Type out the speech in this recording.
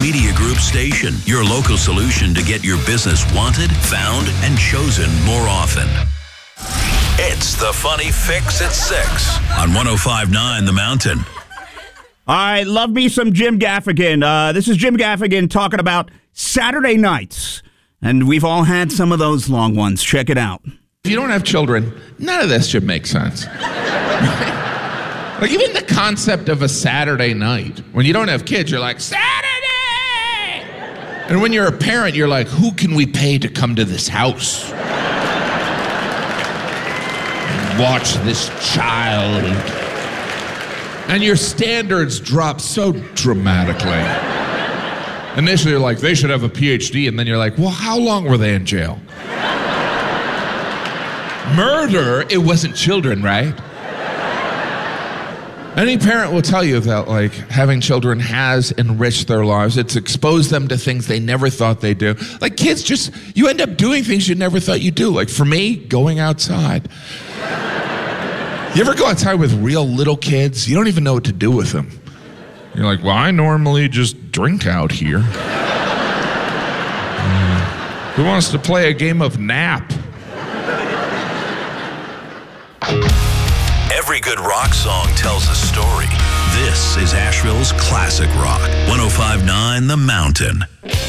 Media Group station, your local solution to get your business wanted, found, and chosen more often. It's the Funny Fix at 6 on 105.9 The Mountain. All right, love me some Jim Gaffigan. This is Jim Gaffigan talking about Saturday nights. And we've all had some of those long ones. Check it out. If you don't have children, none of this should make sense. Like, even the concept of a Saturday night, when you don't have kids, you're like, Saturday! And when you're a parent, you're like, who can we pay to come to this house? Watch this child. And your standards drop so dramatically. Initially, you're like, they should have a PhD, and then you're like, well, how long were they in jail? Murder, it wasn't children, right? Any parent will tell you that, like, having children has enriched their lives. It's exposed them to things they never thought they'd do. Like, kids you end up doing things you never thought you'd do. Like, for me, going outside. You ever go outside with real little kids? You don't even know what to do with them. You're like, well, I normally just drink out here. Who wants to play a game of nap? Every good rock song tells a story. This is Asheville's classic rock. 105.9 The Mountain.